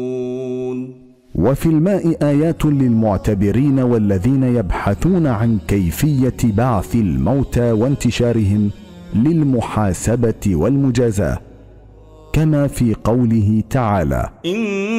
وفي الماء آيات للمعتبرين والذين يبحثون عن كيفية بعث الموتى وانتشارهم للمحاسبة والمجازاة، كما في قوله تعالى: